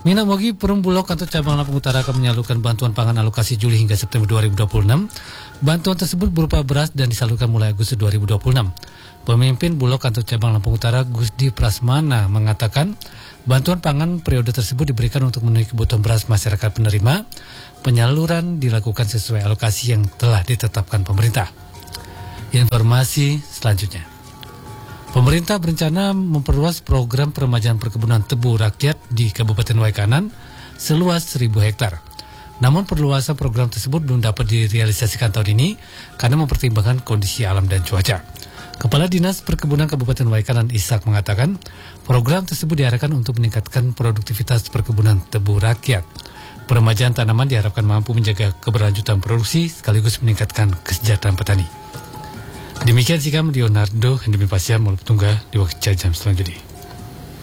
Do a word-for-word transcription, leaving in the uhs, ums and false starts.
Minamogi Perum Bulog kantor cabang Lampung Utara akan menyalurkan bantuan pangan alokasi Juli hingga September dua ribu dua puluh enam. Bantuan tersebut berupa beras dan disalurkan mulai Agustus dua ribu dua puluh enam. Pemimpin Bulog kantor cabang Lampung Utara Gusdi Prasmana mengatakan bantuan pangan periode tersebut diberikan untuk memenuhi kebutuhan beras masyarakat penerima. Penyaluran dilakukan sesuai alokasi yang telah ditetapkan pemerintah. Informasi selanjutnya. Pemerintah berencana memperluas program peremajaan perkebunan tebu rakyat di Kabupaten Waikanan seluas seribu hektar. Namun perluasan program tersebut belum dapat direalisasikan tahun ini karena mempertimbangkan kondisi alam dan cuaca. Kepala Dinas Perkebunan Kabupaten Waikanan Ishak mengatakan program tersebut diarahkan untuk meningkatkan produktivitas perkebunan tebu rakyat. Peremajaan tanaman diharapkan mampu menjaga keberlanjutan produksi sekaligus meningkatkan kesejahteraan petani. Demikian sikap Leonardo Hendemi Pasya Mulut Tunggal di waktu jam selanjutnya.